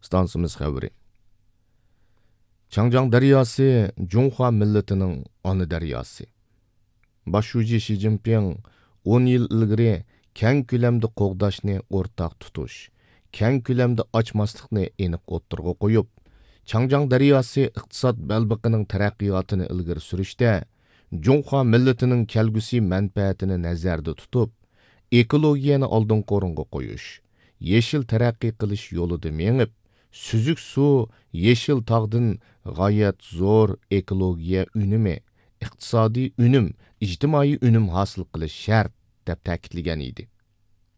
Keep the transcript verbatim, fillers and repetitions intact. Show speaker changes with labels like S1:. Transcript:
S1: stansimiz xəbəri. Changjiang daryosi Junhua millatining ona daryosi. Başçı Xi Jinping o'n yil ilgari keng ko'lamda qo'g'dashni o'rtaq tutish, keng ko'lamda ochmaslikni aniq o'ttirg'a qo'yib, Changjiang daryosi iqtisod balbiqining taraqqiyotini ilgari surishda Junhua millatining kelgusi manfaatini nazarda tutib, ekologiyani oldingi o'ringa qo'yish, yeshil taraqqiy qilish yo'lida mengib, suzuk suv, yeshil tog'dan g'oyat zo'r ekologiya unumi, iqtisodiy unum, ijtimoiy unum hosil qilish shart deb ta'kidlagan edi.